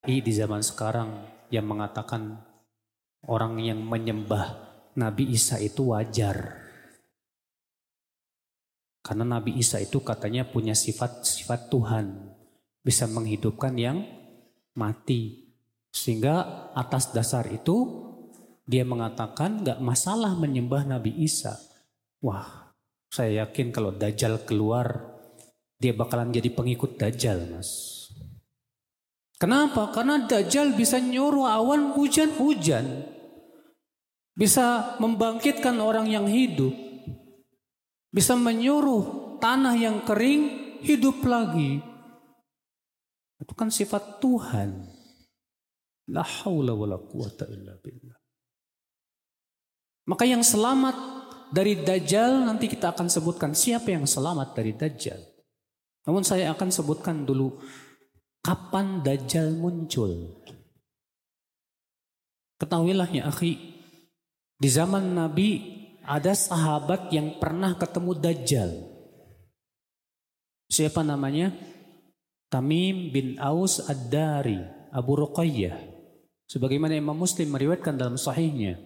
Di zaman sekarang yang mengatakan orang yang menyembah Nabi Isa itu wajar. Karena Nabi Isa itu katanya punya sifat Tuhan. Bisa menghidupkan yang mati. Sehingga atas dasar itu dia mengatakan gak masalah menyembah Nabi Isa. Wah, saya yakin kalau Dajjal keluar, dia bakalan jadi pengikut Dajjal, Mas. Kenapa? Karena Dajjal bisa nyuruh awan hujan-hujan. Bisa membangkitkan orang yang hidup. Bisa menyuruh tanah yang kering hidup lagi. Itu kan sifat Tuhan. La haula wala quwata illa billah. Maka yang selamat dari Dajjal nanti kita akan sebutkan siapa yang selamat dari Dajjal. Namun saya akan sebutkan dulu kapan Dajjal muncul. Ketahuilah ya akhi, di zaman Nabi ada sahabat yang pernah ketemu Dajjal. Siapa namanya? Tamim bin Aus Ad-Dari, Abu Ruqayyah. Sebagaimana Imam Muslim meriwayatkan dalam sahihnya.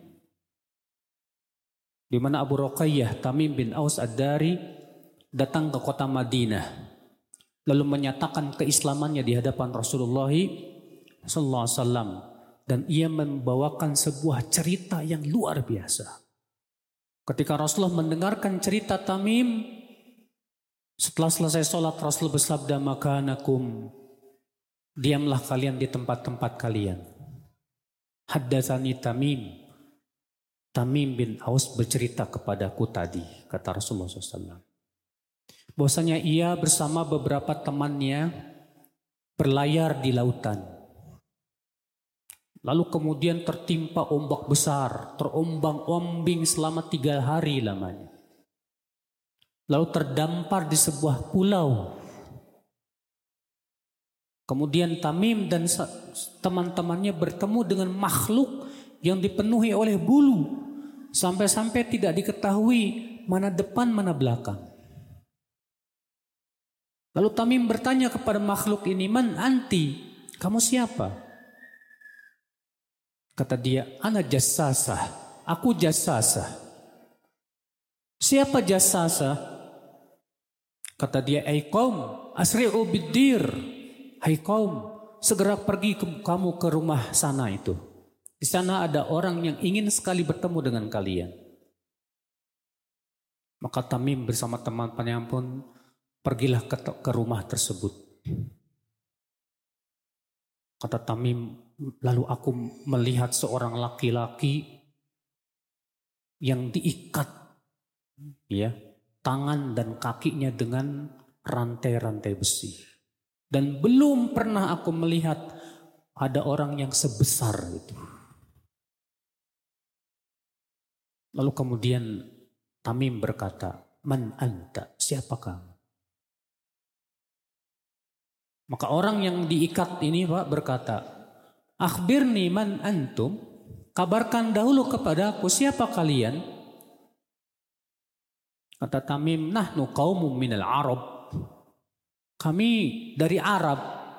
Di mana Abu Ruqayyah, Tamim bin Aus Ad-Dari datang ke kota Madinah. Lalu menyatakan keislamannya di hadapan Rasulullah SAW. Dan ia membawakan sebuah cerita yang luar biasa. Ketika Rasulullah mendengarkan cerita Tamim, setelah selesai sholat Rasul bersabda, makanakum, diamlah kalian di tempat-tempat kalian. Haddatsani Tamim. Tamim bin Aus bercerita kepadaku tadi, kata Rasulullah SAW. Bahwasanya ia bersama beberapa temannya berlayar di lautan. Lalu kemudian tertimpa ombak besar, terombang-ombing selama 3 hari lamanya. Lalu terdampar di sebuah pulau. Kemudian Tamim dan teman-temannya bertemu dengan makhluk yang dipenuhi oleh bulu. Sampai-sampai tidak diketahui mana depan mana belakang. Lalu Tamim bertanya kepada makhluk ini, man anti, kamu siapa? Kata dia, ana jassasah, aku jassasah. Siapa jassasah? Kata dia, ai qaum, asri'u biddir. Hai kaum, segera pergi kamu ke rumah sana itu. Di sana ada orang yang ingin sekali bertemu dengan kalian. Maka Tamim bersama teman-temannya pun pergilah ke rumah tersebut. Kata Tamim, lalu aku melihat seorang laki-laki yang diikat ya, tangan dan kakinya dengan rantai-rantai besi. Dan belum pernah aku melihat ada orang yang sebesar itu. Lalu kemudian Tamim berkata, man anta, siapa kamu? Maka orang yang diikat ini Pak berkata, akhbirni man antum, kabarkan dahulu kepada aku siapa kalian? Kata Tamim, nahnu qaumum minal Arab. Kami dari Arab.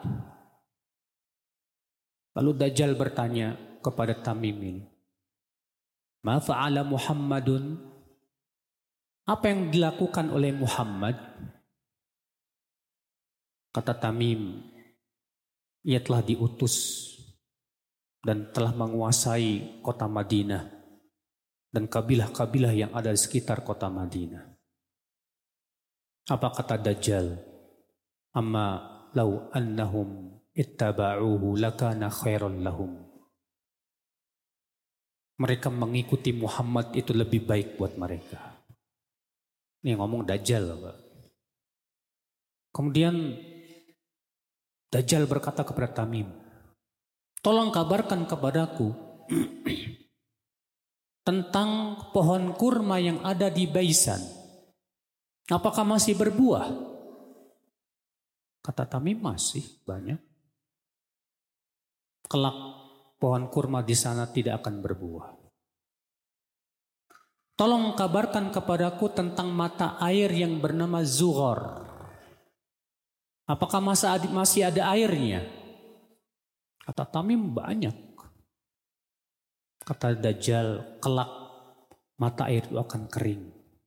Lalu Dajjal bertanya kepada Tamim ini, ma fa'ala Muhammadun? Apa yang dilakukan oleh Muhammad? Kata Tamim, ia telah diutus dan telah menguasai kota Madinah dan kabilah-kabilah yang ada di sekitar kota Madinah. Apa kata Dajjal? Amma law annahum ittaba'uhu lakana khairan lahum. Mereka mengikuti Muhammad itu lebih baik buat mereka. Ini ngomong Dajjal, Pak. Kemudian Dajjal berkata kepada Tamim, tolong kabarkan kepadaku tentang pohon kurma yang ada di Baisan. Apakah masih berbuah? Kata Tamim, masih banyak. Kelak pohon kurma di sana tidak akan berbuah. Tolong kabarkan kepadaku tentang mata air yang bernama Zughar. Apakah masih ada airnya? Kata Tamim banyak. Kata Dajjal, kelak mata air itu akan kering.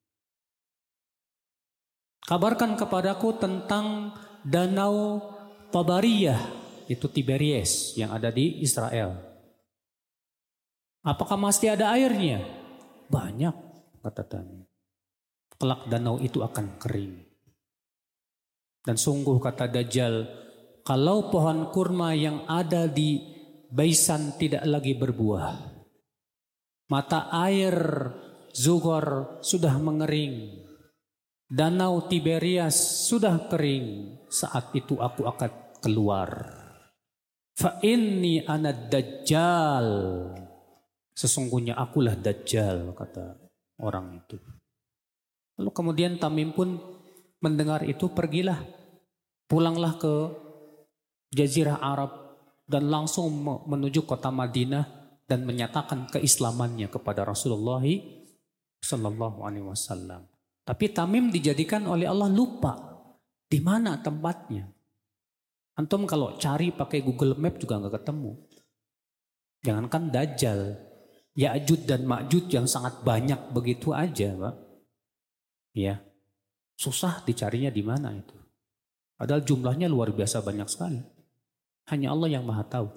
Kabarkan kepadaku tentang danau Tabariyah, itu Tiberias yang ada di Israel. Apakah masih ada airnya? Banyak, kata Tamim. Kelak danau itu akan kering. Dan sungguh kata Dajjal, kalau pohon kurma yang ada di Baisan tidak lagi berbuah, mata air Zugor sudah mengering, danau Tiberias sudah kering, saat itu aku akan keluar. Fa inni ana Dajjal. Sesungguhnya akulah Dajjal, kata orang itu. Lalu kemudian Tamim pun mendengar itu, pergilah, pulanglah ke Jazirah Arab dan langsung menuju kota Madinah dan menyatakan keislamannya kepada Rasulullah Sallallahu Alaihi Wasallam. Tapi Tamim dijadikan oleh Allah lupa di mana tempatnya. Antum kalau cari pakai Google Map juga nggak ketemu. Jangankan Dajjal, Ya'juj dan Ma'juj yang sangat banyak begitu aja, Pak. Ya, susah dicarinya di mana itu. Padahal jumlahnya luar biasa banyak sekali. Hanya Allah yang Maha tahu.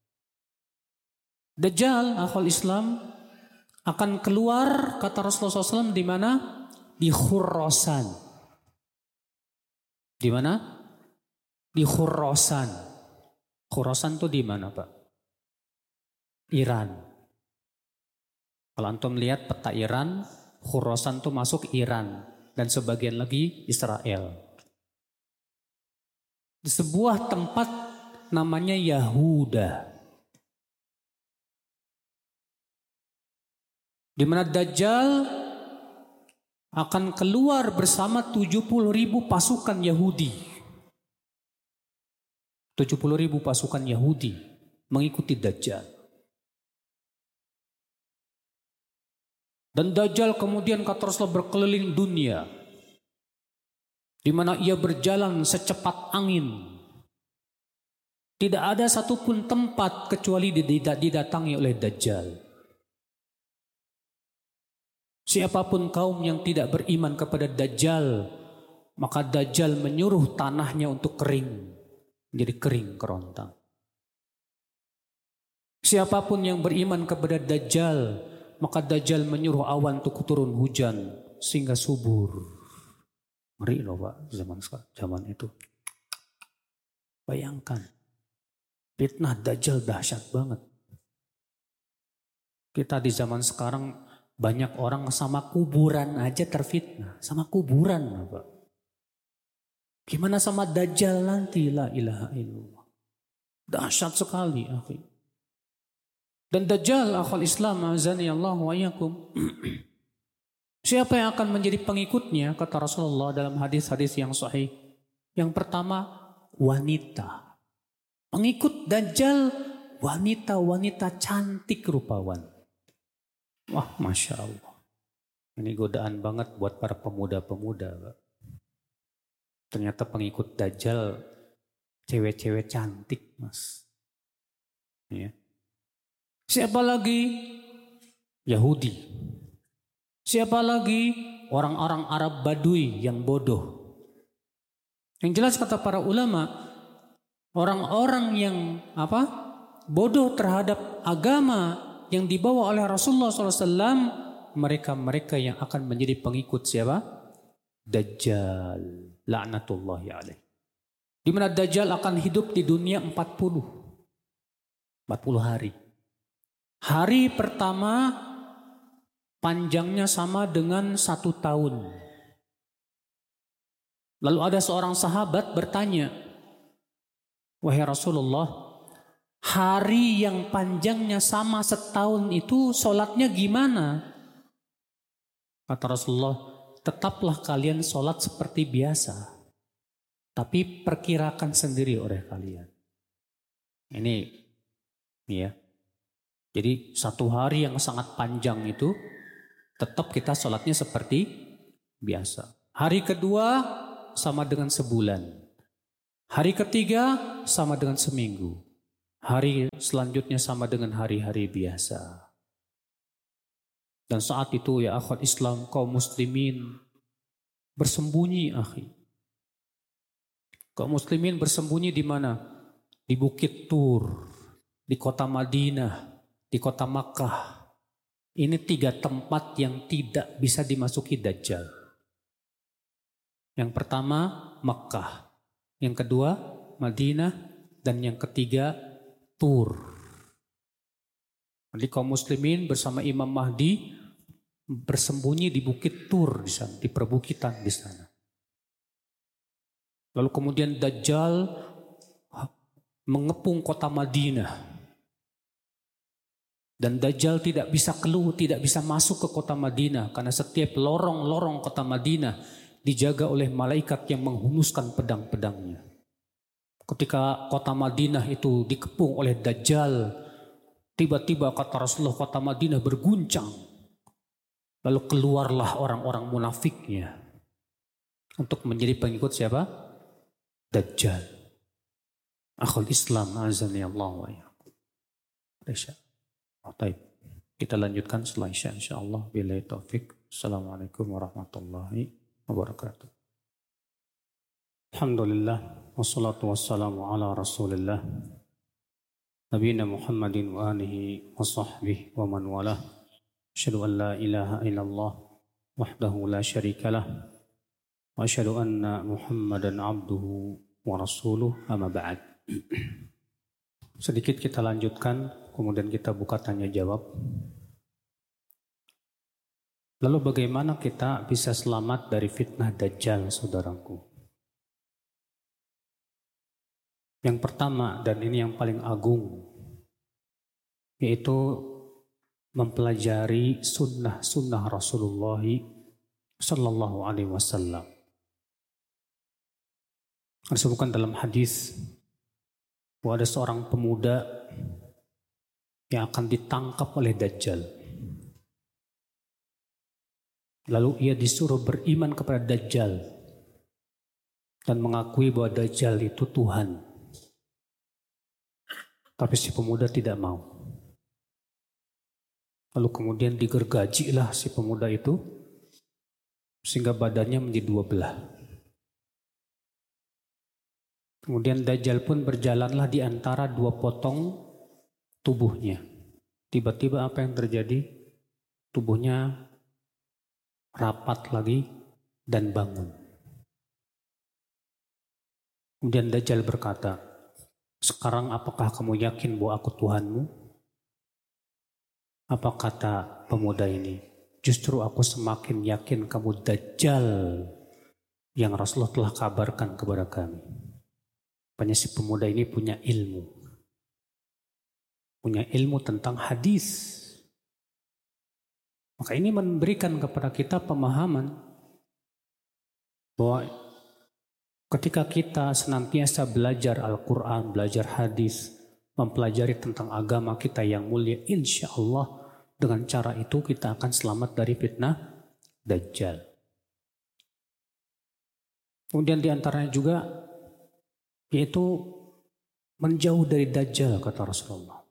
Dajjal, akhwal Islam, akan keluar, kata Rasulullah SAW, di mana? Di Khurasan. Di mana? Di Khurasan. Khurasan itu di mana, Pak? Iran. Kalau antum lihat peta Iran, Khurasan itu masuk Iran dan sebagian lagi Israel. Di sebuah tempat namanya Yahuda, di mana Dajjal akan keluar bersama 70.000 pasukan Yahudi. 70.000 pasukan Yahudi mengikuti Dajjal. Dan Dajjal kemudian kata Rasulullah berkeliling dunia, di mana ia berjalan secepat angin. Tidak ada satupun tempat kecuali didatangi oleh Dajjal. Siapapun kaum yang tidak beriman kepada Dajjal, maka Dajjal menyuruh tanahnya untuk kering, menjadi kering kerontang. Siapapun yang beriman kepada Dajjal, maka Dajjal menyuruh awan untuk turun hujan sehingga subur. Ngeri loh Pak, zaman itu. Bayangkan, fitnah Dajjal dahsyat banget. Kita di zaman sekarang banyak orang sama kuburan aja terfitnah. Sama kuburan Pak. Gimana sama Dajjal nanti? La ilaha illallah. Dahsyat sekali akhi. Dan Dajjal akhwal Islam azani Allah wa iyyakum. Siapa yang akan menjadi pengikutnya, kata Rasulullah dalam hadis-hadis yang sahih. Yang pertama, wanita. Pengikut Dajjal, wanita-wanita cantik rupawan. Wah, Masya Allah. Ini godaan banget buat para pemuda-pemuda. Pak. Ternyata pengikut Dajjal, cewek-cewek cantik, Mas. Ya. Siapa lagi? Yahudi. Siapa lagi? Orang-orang Arab Badui yang bodoh. Yang jelas kata para ulama, orang-orang yang bodoh terhadap agama yang dibawa oleh Rasulullah SAW, mereka-mereka yang akan menjadi pengikut siapa? Dajjal. La'natullahi alaih. Di mana Dajjal akan hidup di dunia 40 hari. Hari pertama panjangnya sama dengan 1 tahun. Lalu ada seorang sahabat bertanya, wahai Rasulullah, hari yang panjangnya sama setahun itu sholatnya gimana? Kata Rasulullah, tetaplah kalian sholat seperti biasa, tapi perkirakan sendiri oleh kalian. Ini ya. Jadi 1 hari yang sangat panjang itu tetap kita sholatnya seperti biasa. Hari kedua sama dengan sebulan. Hari ketiga sama dengan seminggu. Hari selanjutnya sama dengan hari-hari biasa. Dan saat itu ya akhwat Islam, kaum muslimin bersembunyi akhi. Kaum muslimin bersembunyi di mana? Di Bukit Tur, di kota Madinah, di kota Makkah. Ini 3 tempat yang tidak bisa dimasuki Dajjal. Yang pertama Makkah, yang kedua Madinah, dan yang ketiga Tur. Jadi kaum muslimin bersama Imam Mahdi bersembunyi di Bukit Tur di sana, di perbukitan di sana. Lalu kemudian Dajjal mengepung kota Madinah. Dan Dajjal tidak bisa keluar, tidak bisa masuk ke kota Madinah karena setiap lorong-lorong kota Madinah dijaga oleh malaikat yang menghunuskan pedang-pedangnya. Ketika kota Madinah itu dikepung oleh Dajjal, tiba-tiba kata Rasulullah kota Madinah berguncang. Lalu keluarlah orang-orang munafiknya untuk menjadi pengikut siapa? Dajjal. Akhul Islam azani Allah wa iyyakum. Baik, kita lanjutkan setelah Isya insyaallah. Billahi taufik. Assalamualaikum warahmatullahi wabarakatuh. Alhamdulillah wassalatu wassalamu ala Rasulillah nabiyina Muhammadin wa alihi wa sahbihi wa man walah. Asyhadu an la ilaha illallah wahdahu la syarikalah wa asyhadu anna Muhammadan abduhu wa rasuluh, amma ba'd. Sedikit kita lanjutkan, kemudian kita buka tanya jawab. Lalu bagaimana kita bisa selamat dari fitnah Dajjal, saudaraku? Yang pertama, dan ini yang paling agung, yaitu mempelajari sunnah Rasulullah sallallahu alaihi wasallam. Disebutkan dalam hadis bahwa ada seorang pemuda yang akan ditangkap oleh Dajjal. Lalu ia disuruh beriman kepada Dajjal dan mengakui bahwa Dajjal itu Tuhan. Tapi si pemuda tidak mau. Lalu kemudian digergajilah si pemuda itu sehingga badannya menjadi 2 belah. Kemudian Dajjal pun berjalanlah di antara 2 potong tubuhnya. Tiba-tiba apa yang terjadi? Tubuhnya rapat lagi dan bangun. Kemudian Dajjal berkata, "Sekarang apakah kamu yakin bahwa aku Tuhanmu?" Apa kata pemuda ini? "Justru aku semakin yakin kamu Dajjal yang Rasulullah telah kabarkan kepada kami." Rupanya si pemuda ini punya ilmu. Punya ilmu tentang hadis. Maka ini memberikan kepada kita pemahaman bahwa ketika kita senantiasa belajar Al-Quran, belajar hadis, mempelajari tentang agama kita yang mulia, insya Allah dengan cara itu kita akan selamat dari fitnah Dajjal. Kemudian diantaranya juga yaitu menjauh dari Dajjal, kata Rasulullah.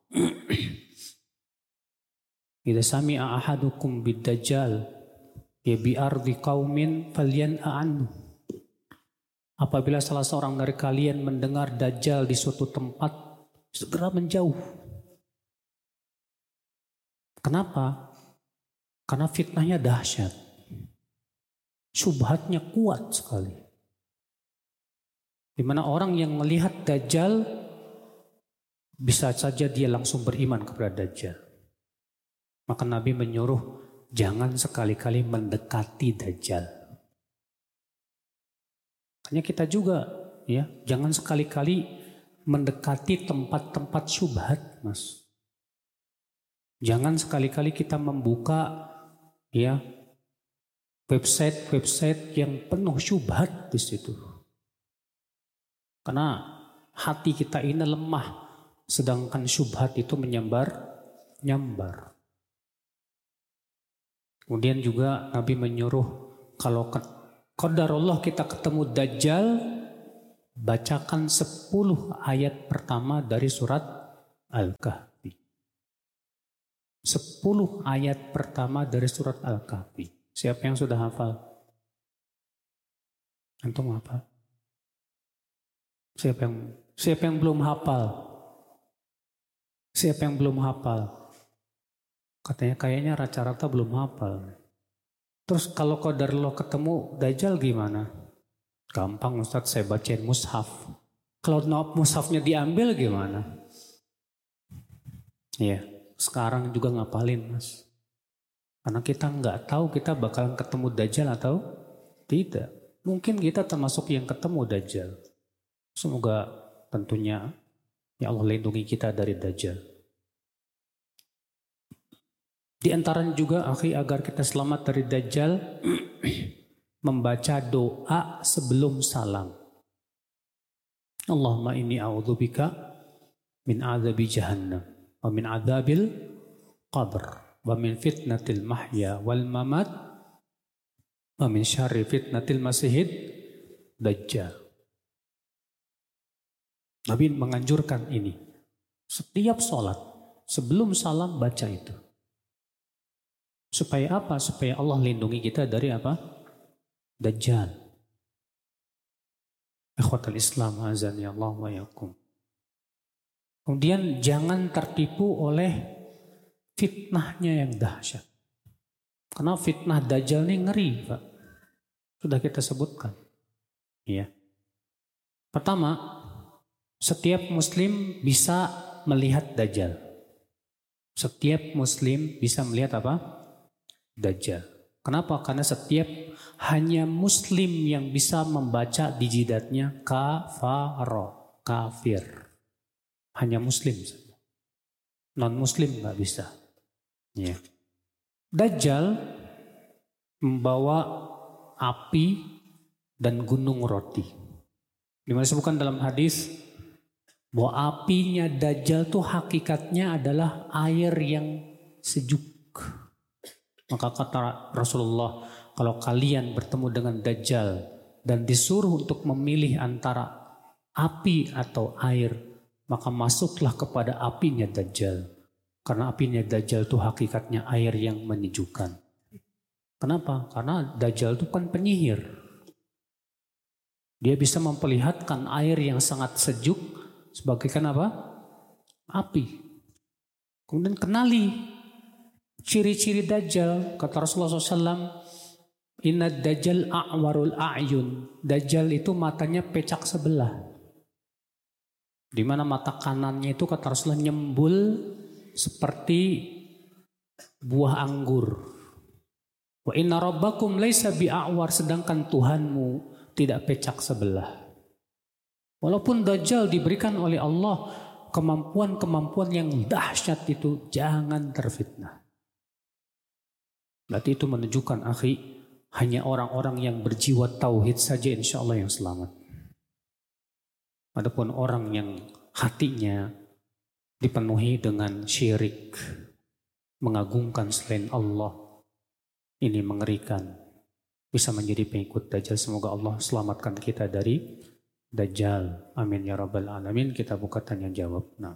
Idza sami'a ahadukum bid-Dajjal ya bi ardi qaumin falyan'a anhu. Apabila salah seorang dari kalian mendengar Dajjal di suatu tempat, segera menjauh. Kenapa? Karena fitnahnya dahsyat. Syubhatnya kuat sekali. Di mana orang yang melihat Dajjal bisa saja dia langsung beriman kepada Dajjal. Maka Nabi menyuruh jangan sekali-kali mendekati Dajjal. Makanya kita juga ya, jangan sekali-kali mendekati tempat-tempat syubhat, Mas. Jangan sekali-kali kita membuka ya website yang penuh syubhat di situ. Karena hati kita ini lemah, sedangkan syubhat itu menyambar. Kemudian juga Nabi menyuruh kalau qadarullah kita ketemu Dajjal, bacakan 10 ayat pertama dari surat Al-Kahfi. 10 ayat pertama dari surat Al-Kahfi. Siapa yang sudah hafal? Antum hafal? Siapa yang belum hafal? Siapa yang belum hafal? Katanya kayaknya rata-rata belum hafal. Terus kalau qadarullah ketemu Dajjal gimana? Gampang Ustaz, saya bacain mushaf. Kalau mushafnya diambil gimana? Iya, sekarang juga ngapalin Mas. Karena kita nggak tahu kita bakalan ketemu Dajjal atau tidak. Mungkin kita termasuk yang ketemu Dajjal. Semoga tentunya ya Allah lindungi kita dari Dajjal. Di antaranya juga agar kita selamat dari Dajjal, membaca doa sebelum salam. Allahumma inni a'udzubika min adzabi jahannam wa min adzabil qabr wa min fitnatil mahya wal mamat wa min syarri fitnatil masihid dajjal. Nabi menganjurkan ini. Setiap sholat, sebelum salam baca itu. Supaya apa? Supaya Allah lindungi kita dari apa? Dajjal. Ikhwatal Islam, azani Allah wa yakum. Kemudian jangan tertipu oleh fitnahnya yang dahsyat. Karena fitnah Dajjal ini ngeri, Pak. Sudah kita sebutkan. Iya. Pertama, setiap muslim bisa melihat Dajjal. Setiap muslim bisa melihat apa? Dajjal. Kenapa? Karena hanya muslim yang bisa membaca di jidatnya kafaro, kafir. Hanya muslim saja. Non muslim nggak bisa. Ya. Dajjal membawa api dan gunung roti. Dimana disebutkan dalam hadis bahwa apinya Dajjal tuh hakikatnya adalah air yang sejuk. Maka kata Rasulullah, kalau kalian bertemu dengan Dajjal dan disuruh untuk memilih antara api atau air, maka masuklah kepada apinya Dajjal. Karena apinya Dajjal itu hakikatnya air yang menyejukkan. Kenapa? Karena Dajjal itu kan penyihir. Dia bisa memperlihatkan air yang sangat sejuk sebagaikan apa? Api. Kemudian kenali ciri-ciri Dajjal. Kata Rasulullah SAW, Inna Dajjal a'warul a'yun. Dajjal itu matanya pecak sebelah. Di mana mata kanannya itu kata Rasulullah nyembul seperti buah anggur. Wa inna rabbakum laisa bi'a'war, sedangkan Tuhanmu tidak pecak sebelah. Walaupun Dajjal diberikan oleh Allah kemampuan-kemampuan yang dahsyat itu, jangan terfitnah. Berarti itu menunjukkan hanya orang-orang yang berjiwa tauhid saja insya Allah yang selamat. Adapun orang yang hatinya dipenuhi dengan syirik, mengagungkan selain Allah, ini mengerikan. Bisa menjadi pengikut Dajjal. Semoga Allah selamatkan kita dari Dajjal. Amin ya rabbal alamin. Kita buka tanya jawab. Nah,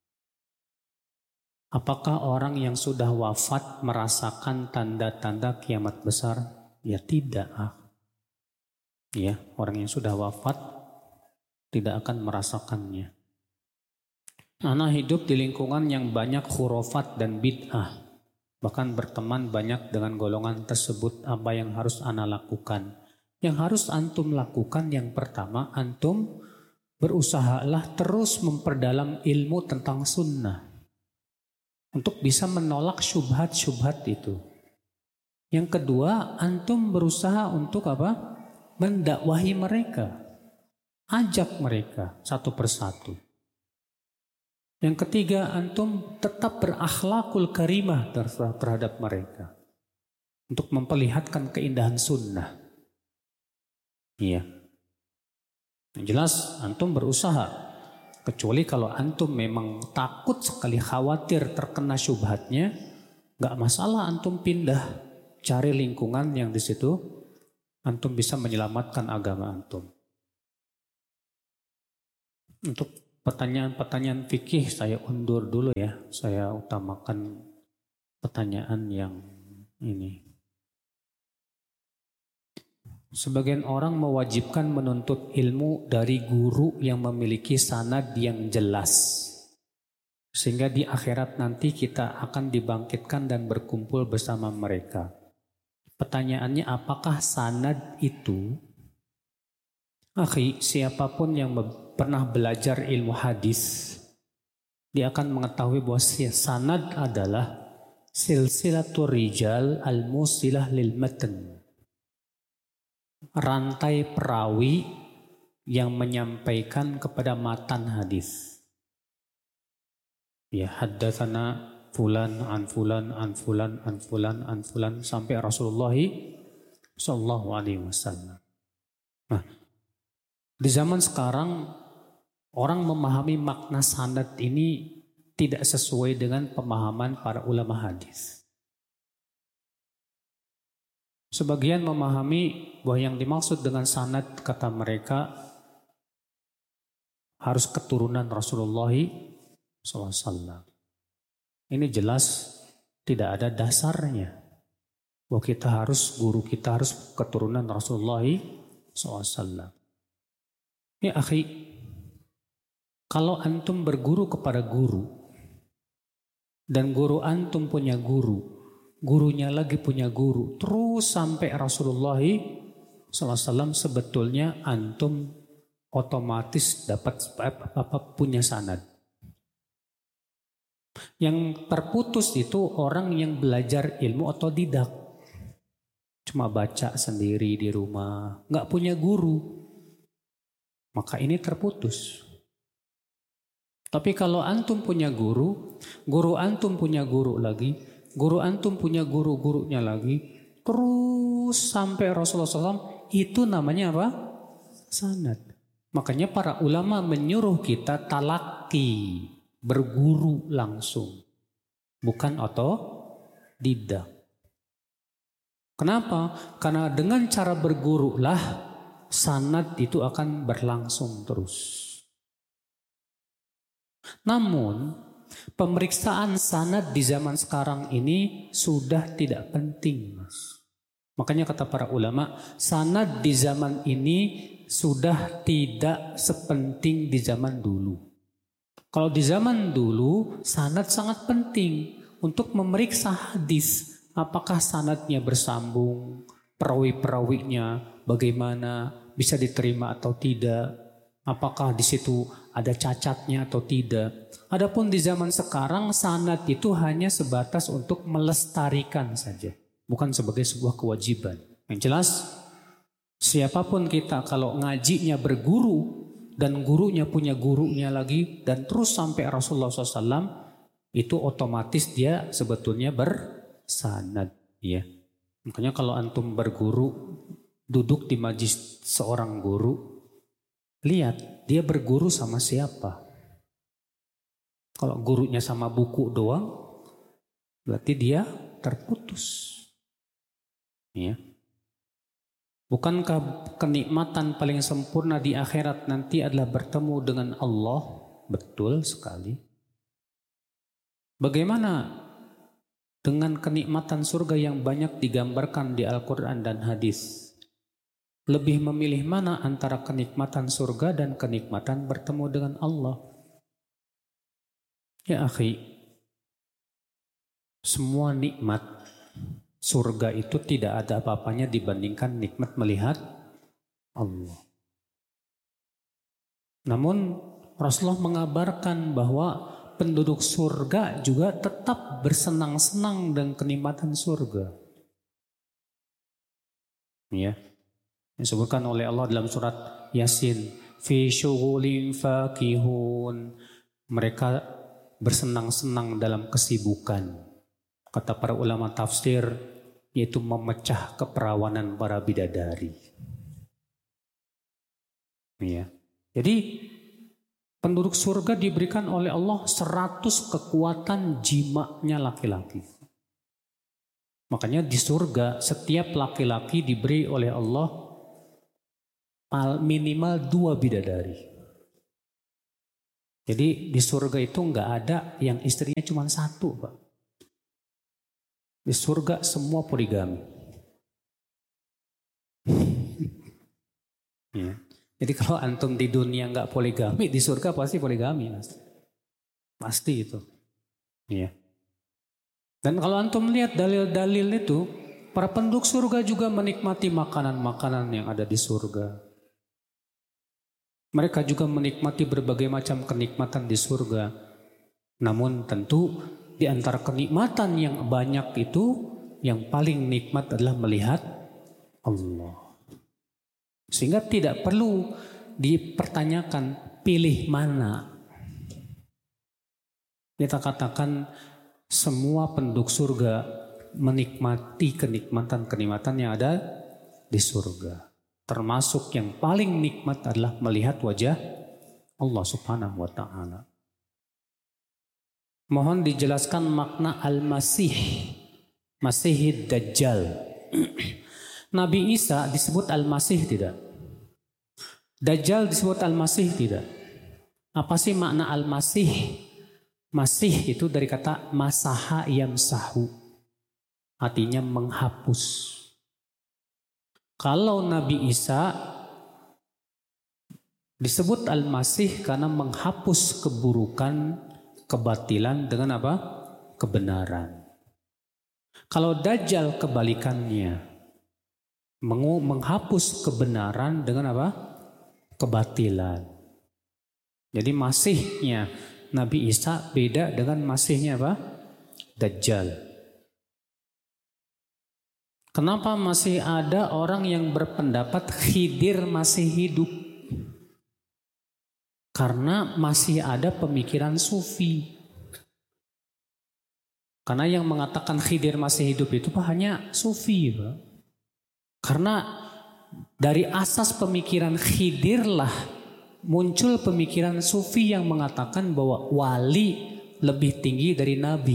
apakah orang yang sudah wafat merasakan tanda-tanda kiamat besar? Ya tidak. Ya, orang yang sudah wafat tidak akan merasakannya. Ana hidup di lingkungan yang banyak khurafat dan bid'ah. Bahkan berteman banyak dengan golongan tersebut. Apa yang harus ana lakukan? Yang harus antum lakukan yang pertama, antum berusahalah terus memperdalam ilmu tentang sunnah. Untuk bisa menolak syubhat-syubhat itu. Yang kedua, antum berusaha untuk apa? Mendakwahi mereka. Ajak mereka satu persatu. Yang ketiga, antum tetap berakhlakul karimah terhadap mereka. Untuk memperlihatkan keindahan sunnah. Iya. Yang jelas, antum berusaha. Kecuali kalau antum memang takut sekali, khawatir terkena syubhatnya, gak masalah antum pindah. Cari lingkungan yang di situ antum bisa menyelamatkan agama antum. Untuk pertanyaan-pertanyaan fikih saya undur dulu ya. Saya utamakan pertanyaan yang ini. Sebagian orang mewajibkan menuntut ilmu dari guru yang memiliki sanad yang jelas. Sehingga di akhirat nanti kita akan dibangkitkan dan berkumpul bersama mereka. Pertanyaannya, apakah sanad itu? Akhi, siapapun yang pernah belajar ilmu hadis, dia akan mengetahui bahwa sanad adalah silsilatul rijal al-musilah lil matan. Rantai perawi yang menyampaikan kepada matan hadis. Ya, haddatsana fulan an fulan an fulan an fulan an fulan sampai Rasulullah sallallahu alaihi wasallam. Nah, di zaman sekarang orang memahami makna sanad ini tidak sesuai dengan pemahaman para ulama hadis. Sebagian memahami bahwa yang dimaksud dengan sanad kata mereka harus keturunan Rasulullah SAW. Ini jelas tidak ada dasarnya. Bahwa guru kita harus keturunan Rasulullah SAW. Ya akhi, kalau antum berguru kepada guru dan guru antum punya guru, gurunya lagi punya guru, terus sampai Rasulullah SAW, sebetulnya antum otomatis dapat punya sanad. Yang terputus itu orang yang belajar ilmu otodidak, cuma baca sendiri di rumah, nggak punya guru, maka ini terputus. Tapi kalau antum punya guru, guru antum punya guru lagi, guru antum punya guru-gurunya lagi, terus sampai Rasulullah SAW, itu namanya apa? Sanad. Makanya para ulama menyuruh kita talaki, berguru langsung, bukan otodidak. Kenapa? Karena dengan cara berguru lah sanad itu akan berlangsung terus. Namun pemeriksaan sanad di zaman sekarang ini sudah tidak penting, Mas. Makanya kata para ulama, sanad di zaman ini sudah tidak sepenting di zaman dulu. Kalau di zaman dulu, sanad sangat penting untuk memeriksa hadis. Apakah sanadnya bersambung, perawi-perawinya bagaimana, bisa diterima atau tidak, apakah di situ ada cacatnya atau tidak. Adapun di zaman sekarang sanad itu hanya sebatas untuk melestarikan saja, bukan sebagai sebuah kewajiban. Yang jelas, siapapun kita kalau ngajinya berguru dan gurunya punya gurunya lagi dan terus sampai Rasulullah SAW, itu otomatis dia sebetulnya bersanad. Ya. Makanya kalau antum berguru, duduk di majlis seorang guru, lihat dia berguru sama siapa. Kalau gurunya sama buku doang, berarti dia terputus. Ya. Bukankah kenikmatan paling sempurna di akhirat nanti adalah bertemu dengan Allah? Betul sekali. Bagaimana dengan kenikmatan surga yang banyak digambarkan di Al-Quran dan hadis? Lebih memilih mana antara kenikmatan surga dan kenikmatan bertemu dengan Allah? Ya akhi, semua nikmat surga itu tidak ada apa-apanya dibandingkan nikmat melihat Allah. Namun Rasulullah mengabarkan bahwa penduduk surga juga tetap bersenang-senang dengan kenikmatan surga. Ya, disebutkan oleh Allah dalam surat Yasin, fi syughulin fakihun. Mereka bersenang-senang dalam kesibukan. Kata para ulama tafsir, yaitu memecah keperawanan para bidadari. Ya. Jadi penduduk surga diberikan oleh Allah 100 kekuatan jimaknya laki-laki. Makanya di surga setiap laki-laki diberi oleh Allah minimal 2 bidadari. Jadi di surga itu nggak ada yang istrinya cuma satu, Pak. Di surga semua poligami. Ya. Jadi kalau antum di dunia nggak poligami, di surga pasti poligami, Mas. Pasti itu. Ya. Dan kalau antum lihat dalil-dalil itu, para penduduk surga juga menikmati makanan-makanan yang ada di surga. Mereka juga menikmati berbagai macam kenikmatan di surga. Namun tentu di antara kenikmatan yang banyak itu, yang paling nikmat adalah melihat Allah. Sehingga tidak perlu dipertanyakan pilih mana. Kita katakan semua penduduk surga menikmati kenikmatan-kenikmatan yang ada di surga. Termasuk yang paling nikmat adalah melihat wajah Allah Subhanahu wa Ta'ala. Mohon dijelaskan makna Al-Masih, Masihid Dajjal. Nabi Isa disebut Al-Masih tidak? Dajjal disebut Al-Masih tidak? Apa sih makna Al-Masih? Masih itu dari kata masaha yamsahu, artinya menghapus. Kalau Nabi Isa disebut Al-Masih karena menghapus keburukan, kebatilan dengan apa? Kebenaran. Kalau Dajjal kebalikannya, menghapus kebenaran dengan apa? Kebatilan. Jadi masihnya Nabi Isa beda dengan masihnya apa? Dajjal. Kenapa masih ada orang yang berpendapat Khidir masih hidup? Karena masih ada pemikiran sufi. Karena yang mengatakan Khidir masih hidup itu hanya sufi, Pak. Karena dari asas pemikiran Khidirlah muncul pemikiran sufi yang mengatakan bahwa wali lebih tinggi dari nabi.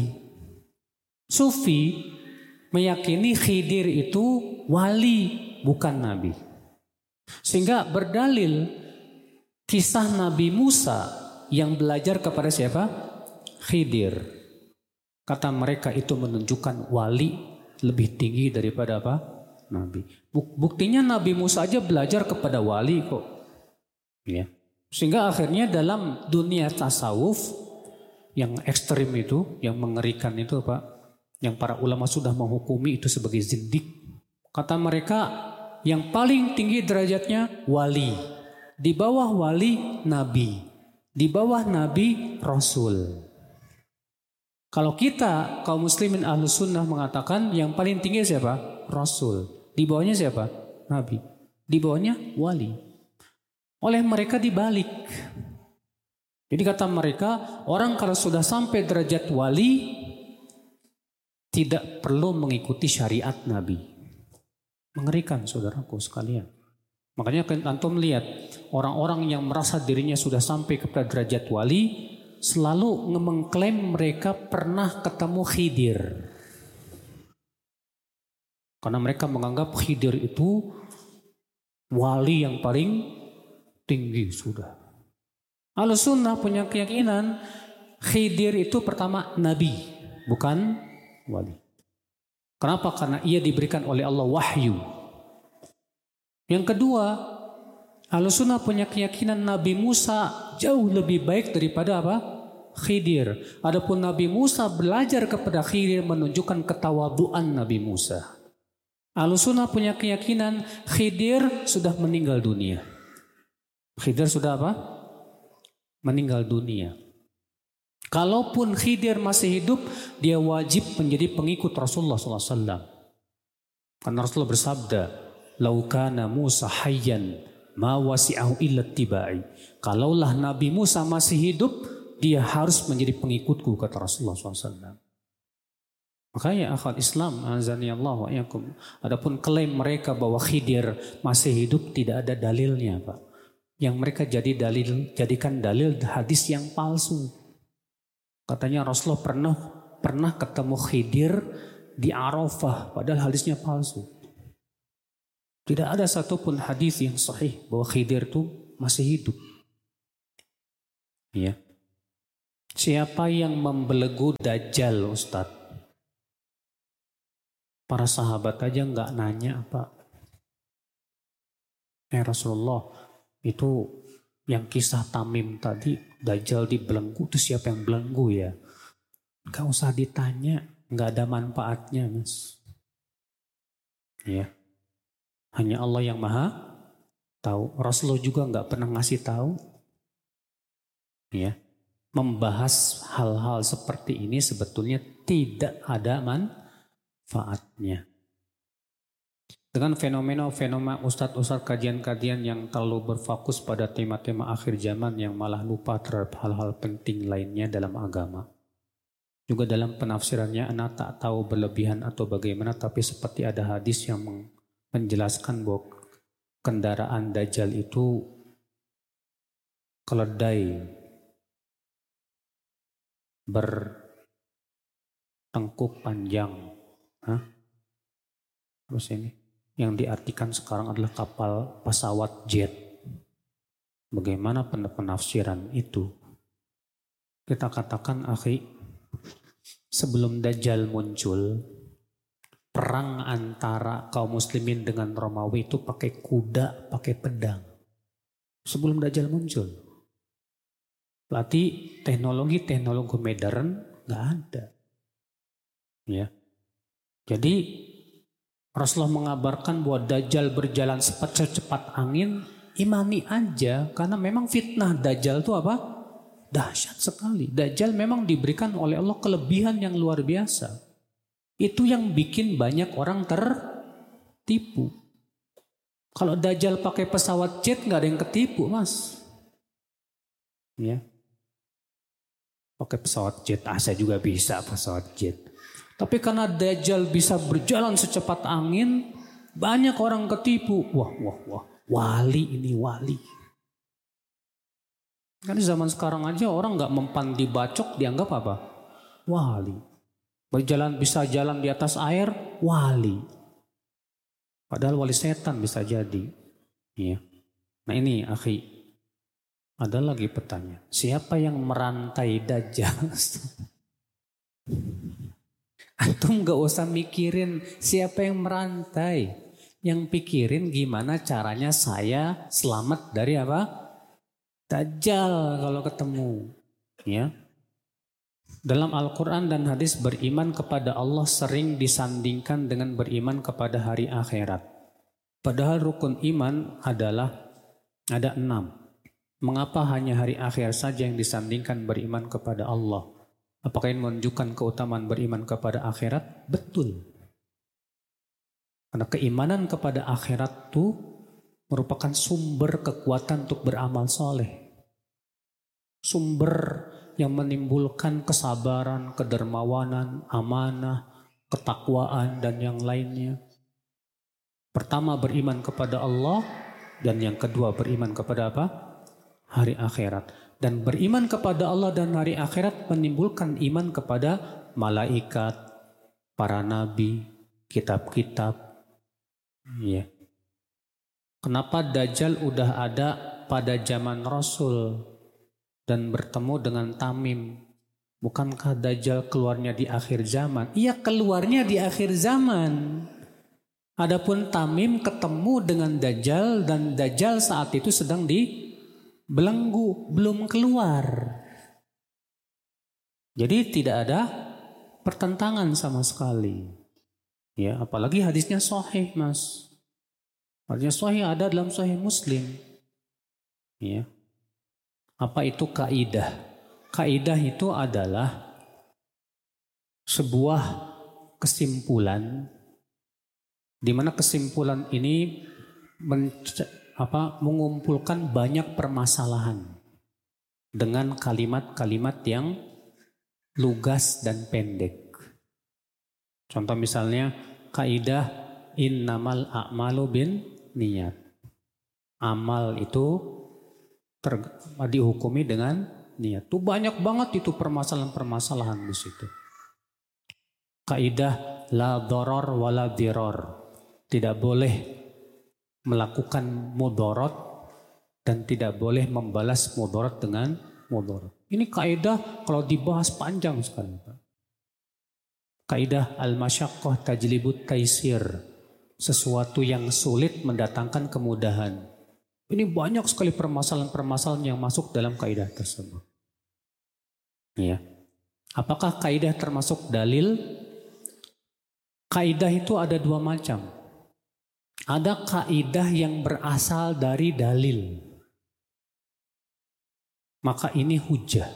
Sufi meyakini Khidir itu wali bukan nabi. Sehingga berdalil kisah Nabi Musa yang belajar kepada siapa? Khidir. Kata mereka itu menunjukkan wali lebih tinggi daripada apa? Nabi. Buktinya Nabi Musa aja belajar kepada wali kok. Ya. Sehingga akhirnya dalam dunia tasawuf yang ekstrim itu, yang mengerikan itu Pak, yang para ulama sudah menghukumi itu sebagai zindik. Kata mereka yang paling tinggi derajatnya wali. Di bawah wali nabi. Di bawah nabi rasul. Kalau kita kaum muslimin ahlus sunnah mengatakan yang paling tinggi siapa? Rasul. Di bawahnya siapa? Nabi. Di bawahnya wali. Oleh mereka dibalik. Jadi kata mereka orang kalau sudah sampai derajat wali tidak perlu mengikuti syariat Nabi. Mengerikan saudaraku sekalian. Makanya antum lihat orang-orang yang merasa dirinya sudah sampai kepada derajat wali selalu mengklaim mereka pernah ketemu Khidir. Karena mereka menganggap Khidir itu wali yang paling tinggi sudah. Ahlussunnah punya keyakinan Khidir itu pertama nabi, bukan wali. Kenapa? Karena ia diberikan oleh Allah wahyu. Yang kedua, Ahlussunnah punya keyakinan Nabi Musa jauh lebih baik daripada apa? Khidir. Adapun Nabi Musa belajar kepada Khidir menunjukkan ketawaduan Nabi Musa. Ahlussunnah punya keyakinan Khidir sudah meninggal dunia. Khidir sudah apa? Meninggal dunia. Kalaupun Khidir masih hidup, dia wajib menjadi pengikut Rasulullah SAW. Karena Rasulullah bersabda, "Lau kana Musa hayyan, ma wasi'ahu illa tibai." Kalaulah Nabi Musa masih hidup, dia harus menjadi pengikutku, kata Rasulullah SAW. Makanya akhwat Islam, azani Allah wa iyyakum. Adapun klaim mereka bahwa Khidir masih hidup tidak ada dalilnya, Pak. Yang mereka jadikan dalil hadis yang palsu. Katanya Rasulullah pernah ketemu Khidir di Arafah, padahal hadisnya palsu. Tidak ada satupun hadis yang sahih bahwa Khidir itu masih hidup. Ya. Siapa yang membelenggu Dajjal, Ustadz? Para sahabat aja nggak nanya apa. Rasulullah, itu yang kisah Tamim tadi, Dajjal dibelenggu, itu siapa yang belenggu ya? Gak usah ditanya, nggak ada manfaatnya, Mas. Ya, hanya Allah yang maha tahu. Rasulullah juga nggak pernah ngasih tahu. Ya. Membahas hal-hal seperti ini sebetulnya tidak ada manfaatnya. Dengan fenomena ustadz-ustadz kajian-kajian yang terlalu berfokus pada tema-tema akhir zaman yang malah lupa terhadap hal-hal penting lainnya dalam agama. Juga dalam penafsirannya anak tak tahu berlebihan atau bagaimana, tapi seperti ada hadis yang menjelaskan bahwa kendaraan Dajjal itu keledai bertengkuk panjang. Terus ini yang diartikan sekarang adalah kapal pesawat jet. Bagaimana penafsiran itu? Kita katakan, akhi, sebelum Dajjal muncul, perang antara kaum muslimin dengan Romawi itu pakai kuda, pakai pedang. Sebelum Dajjal muncul. Berarti teknologi modern nggak ada. Ya. Jadi Rasulullah mengabarkan bahwa Dajjal berjalan secepat angin, imani aja, karena memang fitnah Dajjal itu apa? Dahsyat sekali. Dajjal memang diberikan oleh Allah kelebihan yang luar biasa. Itu yang bikin banyak orang tertipu. Kalau Dajjal pakai pesawat jet nggak ada yang ketipu, Mas. Ya. Pakai pesawat jet, saya juga bisa pesawat jet. Tapi karena Dajjal bisa berjalan secepat angin, banyak orang ketipu. Wah, wali ini wali. Kan di zaman sekarang aja orang nggak mempan dibacok dianggap apa? Wali. Bisa jalan di atas air, wali. Padahal wali setan bisa jadi. Ya. Nah ini, akhi. Ada lagi pertanyaan. Siapa yang merantai Dajjal? Antum gak usah mikirin siapa yang merantai. Yang pikirin gimana caranya saya selamat dari apa? Dajjal kalau ketemu. Ya. Dalam Al-Quran dan hadis, beriman kepada Allah sering disandingkan dengan beriman kepada hari akhirat. Padahal rukun iman adalah ada 6. Mengapa hanya hari akhir saja yang disandingkan beriman kepada Allah? Apakah ini menunjukkan keutamaan beriman kepada akhirat? Betul. Karena keimanan kepada akhirat itu merupakan sumber kekuatan untuk beramal soleh. Sumber yang menimbulkan kesabaran, kedermawanan, amanah, ketakwaan, dan yang lainnya. Pertama beriman kepada Allah, dan yang kedua beriman kepada apa? Hari akhirat. Dan beriman kepada Allah dan hari akhirat menimbulkan iman kepada malaikat, para nabi, kitab-kitab. Ya. Kenapa Dajjal udah ada pada zaman Rasul dan bertemu dengan Tamim? Bukankah Dajjal keluarnya di akhir zaman? Iya, keluarnya di akhir zaman. Adapun Tamim ketemu dengan Dajjal dan Dajjal saat itu sedang dibelenggu, belum keluar. Jadi tidak ada pertentangan sama sekali. Ya, apalagi hadisnya sahih, Mas. Hadisnya sahih ada dalam Sahih Muslim. Ya. Apa itu kaidah? Kaidah itu adalah sebuah kesimpulan di mana kesimpulan ini mengumpulkan banyak permasalahan dengan kalimat-kalimat yang lugas dan pendek. Contoh misalnya kaidah innamal a'malu bin niat. Amal itu dihukumi dengan niat. Itu banyak banget itu permasalahan-permasalahan di situ. Kaidah la doror wala diror. Tidak boleh melakukan mudarat dan tidak boleh membalas mudarat dengan mudhari. Ini kaidah kalau dibahas panjang sekali. Kaidah al-masyaqqah tajlibut taisir. Sesuatu yang sulit mendatangkan kemudahan. Ini banyak sekali permasalahan-permasalahan yang masuk dalam kaidah tersebut. Ya. Apakah kaidah termasuk dalil? Kaidah itu ada dua macam. Ada kaidah yang berasal dari dalil. Maka ini hujjah.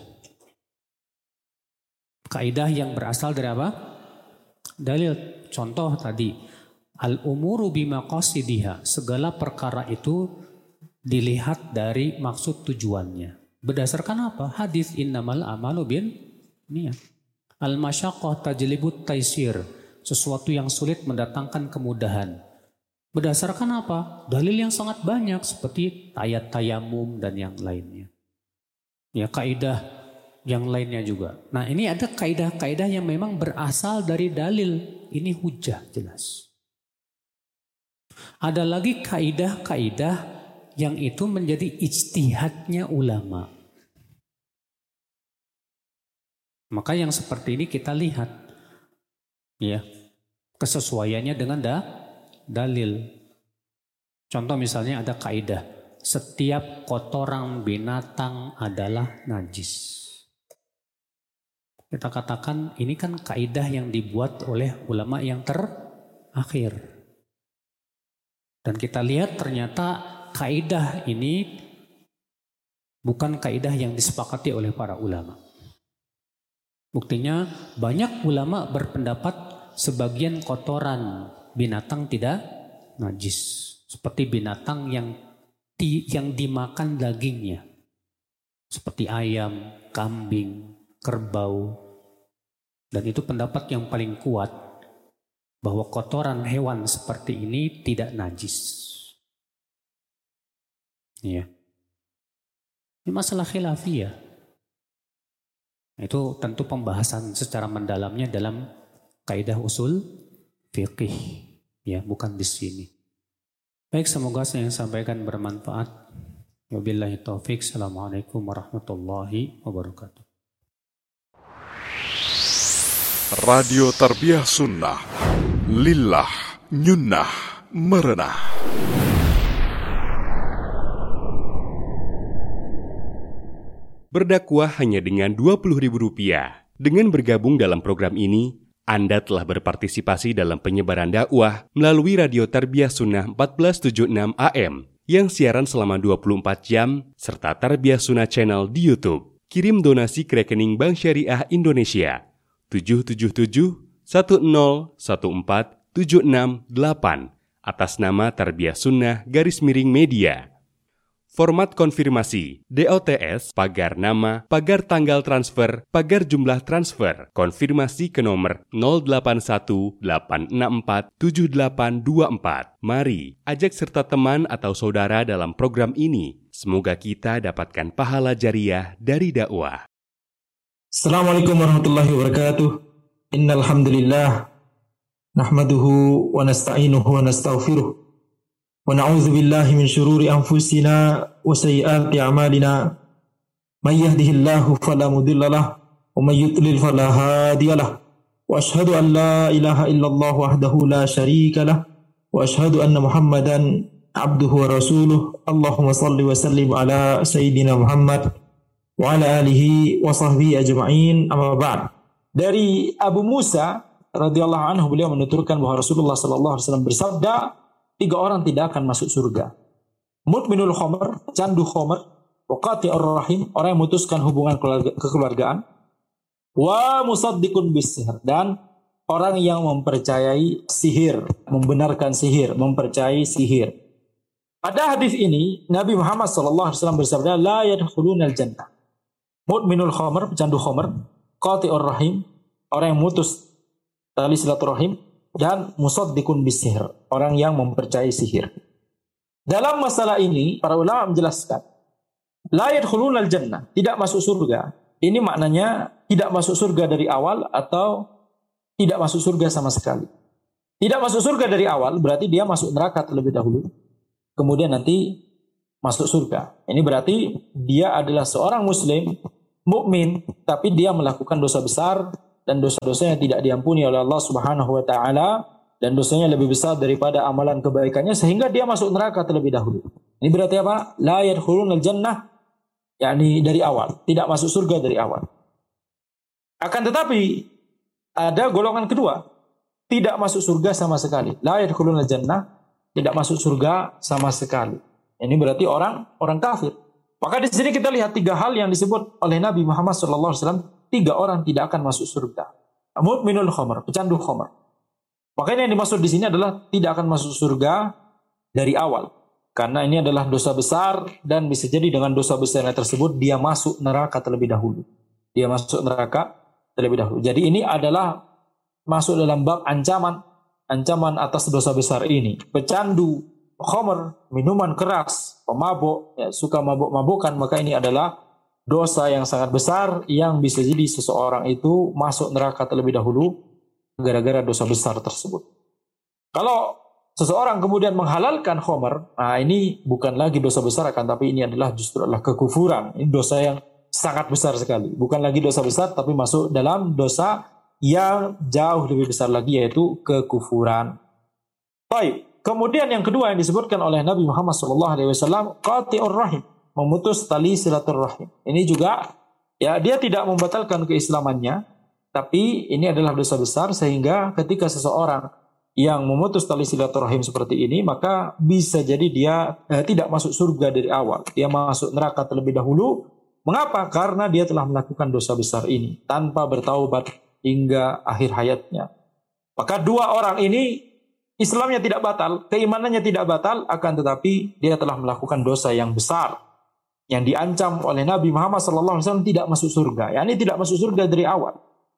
Kaidah yang berasal dari apa? Dalil. Contoh tadi, al-umuru bimaqasidiha. Segala perkara itu dilihat dari maksud tujuannya. Berdasarkan apa? Hadis innamal amalu bin niyat. Al-masyaqqah tajlibut taisir. Sesuatu yang sulit mendatangkan kemudahan. Berdasarkan apa? Dalil yang sangat banyak seperti ayat tayamum dan yang lainnya. Ya, kaidah yang lainnya juga. Nah, ini ada kaidah-kaidah yang memang berasal dari dalil. Ini hujjah jelas. Ada lagi kaidah-kaidah yang itu menjadi ijtihadnya ulama. Maka yang seperti ini kita lihat ya, kesesuaiannya dengan dalil. Contoh misalnya ada kaidah. Setiap kotoran binatang adalah najis. Kita katakan ini kan kaidah yang dibuat oleh ulama yang terakhir. Dan kita lihat ternyata kaidah ini bukan kaidah yang disepakati oleh para ulama. Buktinya banyak ulama berpendapat sebagian kotoran binatang tidak najis. Seperti binatang yang dimakan dagingnya. Seperti ayam, kambing, kerbau. Dan itu pendapat yang paling kuat. Bahwa kotoran hewan seperti ini tidak najis. Ya. Ini masalah khilafiyah. Itu tentu pembahasan secara mendalamnya dalam kaidah usul fiqih. Ya, bukan di sini. Baik, semoga saya yang sampaikan bermanfaat. Wabillahi taufik. Assalamualaikum warahmatullahi wabarakatuh. Radio Tarbiyah Sunnah. Lillah nyunnah merenah. Berdakwah hanya dengan Rp20.000. Dengan bergabung dalam program ini, Anda telah berpartisipasi dalam penyebaran dakwah melalui Radio Tarbiyah Sunnah 1476 AM yang siaran selama 24 jam serta Tarbiyah Sunnah Channel di YouTube. Kirim donasi ke rekening Bank Syariah Indonesia 777-1014-768 atas nama Tarbiyah Sunnah _media. Format konfirmasi, DOTS, pagar nama, pagar tanggal transfer, pagar jumlah transfer, konfirmasi ke nomor 0818647824. Mari, ajak serta teman atau saudara dalam program ini. Semoga kita dapatkan pahala jariah dari dakwah. Assalamualaikum warahmatullahi wabarakatuh. Innal hamdalillah nahmaduhu wa nasta'inuhu wa nastaghfiruh. Wa na'udzu billahi min syururi anfusina wa sayyiati a'malina. May yahdihillahu fala mudilla lahu wa may yudlil fala hadiya lahu. Wa asyhadu an la ilaha illallah wahdahu la syarika lahu wa asyhadu anna Muhammadan abduhu wa rasuluh. Allahumma shalli wa sallim ala sayyidina Muhammad wa ala alihi wa sahbihi ajma'in. Amma ba'd. Dari Abu Musa radhiyallahu anhu, beliau menuturkan bahwa Rasulullah sallallahu alaihi wasallam bersabda, 3 orang tidak akan masuk surga. Mudminul khamr, candu khamr, wa qati'ur rahim, orang yang memutuskan hubungan kekeluargaan, wa musaddiqun bis-sihr, dan orang yang mempercayai sihir, membenarkan sihir, mempercayai sihir. Pada hadis ini Nabi Muhammad sallallahu alaihi wasallam bersabda, la yadkhulunal jannah. Mudminul khamr, candu khamr, qati'ur rahim, orang yang memutus tali silaturahim, dan musaddiqun bisihir, orang yang mempercayai sihir. Dalam masalah ini para ulama menjelaskan, la yadkhulunal jannah, tidak masuk surga. Ini maknanya tidak masuk surga dari awal atau tidak masuk surga sama sekali. Tidak masuk surga dari awal berarti dia masuk neraka terlebih dahulu. Kemudian nanti masuk surga. Ini berarti dia adalah seorang muslim, mukmin, tapi dia melakukan dosa besar dan dosa-dosanya tidak diampuni oleh Allah Subhanahu wa taala dan dosanya lebih besar daripada amalan kebaikannya sehingga dia masuk neraka terlebih dahulu. Ini berarti apa? La yadkhulunal jannah, yakni dari awal, tidak masuk surga dari awal. Akan tetapi ada golongan kedua, tidak masuk surga sama sekali. La yadkhulunal jannah, tidak masuk surga sama sekali. Ini berarti orang kafir. Maka di sini kita lihat 3 hal yang disebut oleh Nabi Muhammad SAW. 3 orang tidak akan masuk surga. Mudminul khamr, pecandu khamr. Makanya yang dimaksud di sini adalah tidak akan masuk surga dari awal. Karena ini adalah dosa besar dan bisa jadi dengan dosa besarnya tersebut dia masuk neraka terlebih dahulu. Dia masuk neraka terlebih dahulu. Jadi ini adalah masuk dalam bab ancaman atas dosa besar ini. Pecandu khamr, minuman keras, pemabuk, ya, suka mabuk-mabukan, maka ini adalah dosa yang sangat besar yang bisa jadi seseorang itu masuk neraka terlebih dahulu gara-gara dosa besar tersebut. Kalau seseorang kemudian menghalalkan khamr, nah ini bukan lagi dosa besar tapi ini adalah justru adalah kekufuran. Ini dosa yang sangat besar sekali. Bukan lagi dosa besar tapi masuk dalam dosa yang jauh lebih besar lagi yaitu kekufuran. Baik. Kemudian yang kedua yang disebutkan oleh Nabi Muhammad SAW, qati'ur rahim, memutus tali silaturrahim. Ini juga ya dia tidak membatalkan keislamannya, tapi ini adalah dosa besar sehingga ketika seseorang yang memutus tali silaturrahim seperti ini, maka bisa jadi dia tidak masuk surga dari awal. Dia masuk neraka terlebih dahulu. Mengapa? Karena dia telah melakukan dosa besar ini tanpa bertaubat hingga akhir hayatnya. Maka 2 orang ini Islamnya tidak batal, keimanannya tidak batal, akan tetapi dia telah melakukan dosa yang besar yang diancam oleh Nabi Muhammad SAW tidak masuk surga. Yani tidak masuk surga dari awal.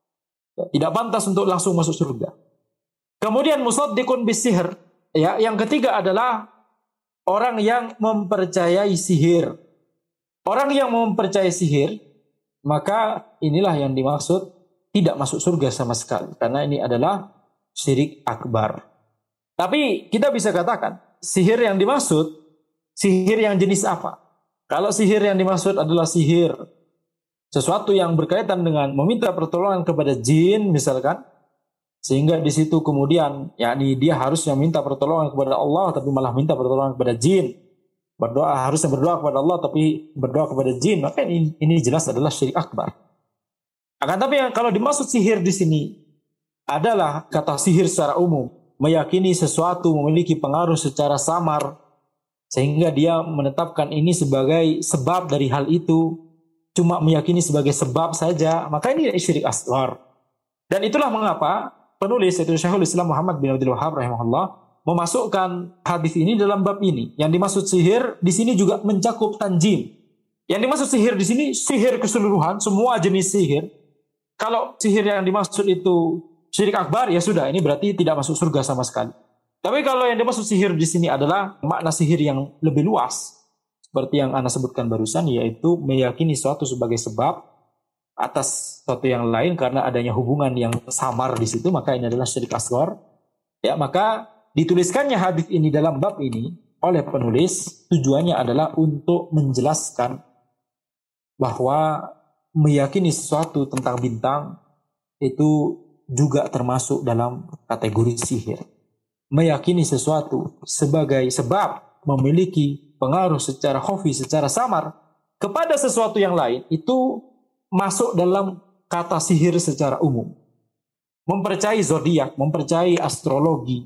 Tidak pantas untuk langsung masuk surga. Kemudian musaddiqun bisihir. Ya, yang ketiga adalah orang yang mempercayai sihir. Orang yang mempercayai sihir, maka inilah yang dimaksud tidak masuk surga sama sekali. Karena ini adalah syirik akbar. Tapi kita bisa katakan, sihir yang dimaksud, sihir yang jenis apa? Kalau sihir yang dimaksud adalah sihir sesuatu yang berkaitan dengan meminta pertolongan kepada jin misalkan, sehingga di situ kemudian yakni dia harusnya minta pertolongan kepada Allah tapi malah minta pertolongan kepada jin. Harusnya berdoa kepada Allah tapi berdoa kepada jin, maka ini jelas adalah syirik akbar. Akan tapi kalau dimaksud sihir di sini adalah kata sihir secara umum, meyakini sesuatu memiliki pengaruh secara samar sehingga dia menetapkan ini sebagai sebab dari hal itu, cuma meyakini sebagai sebab saja, maka ini syirik asghar. Dan itulah mengapa penulis yaitu Syekhul Islam Muhammad bin Abdul Wahhab rahimahullah memasukkan hadis ini dalam bab ini. Yang dimaksud sihir di sini juga mencakup tanjim. Yang dimaksud sihir di sini sihir keseluruhan, semua jenis sihir. Kalau sihir yang dimaksud itu syirik akbar, ya sudah, ini berarti tidak masuk surga sama sekali. Tapi kalau yang dimaksud sihir di sini adalah makna sihir yang lebih luas, seperti yang Anda sebutkan barusan, yaitu meyakini sesuatu sebagai sebab atas sesuatu yang lain karena adanya hubungan yang samar di situ, maka ini adalah syirik asghar. Ya, maka dituliskannya hadis ini dalam bab ini oleh penulis tujuannya adalah untuk menjelaskan bahwa meyakini sesuatu tentang bintang itu juga termasuk dalam kategori sihir. Meyakini sesuatu sebagai sebab memiliki pengaruh secara khafi, secara samar kepada sesuatu yang lain, itu masuk dalam kata sihir secara umum. Mempercayai zodiak, mempercayai astrologi.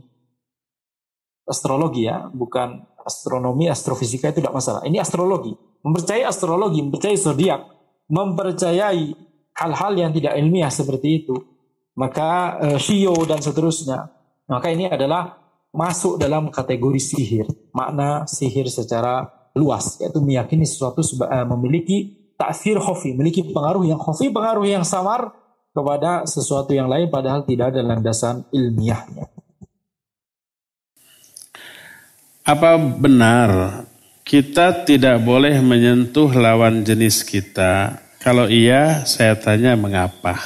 Astrologi ya, bukan astronomi, astrofisika itu tidak masalah. Ini astrologi. Mempercayai astrologi, mempercayai zodiak, mempercayai hal-hal yang tidak ilmiah seperti itu. Maka shio dan seterusnya, maka ini adalah masuk dalam kategori sihir. Makna sihir secara luas, yaitu meyakini sesuatu memiliki ta'thir khafi, memiliki pengaruh yang khafi, pengaruh yang samar kepada sesuatu yang lain padahal tidak ada landasan ilmiahnya. Apa benar kita tidak boleh menyentuh lawan jenis kita? Kalau iya, saya tanya mengapa?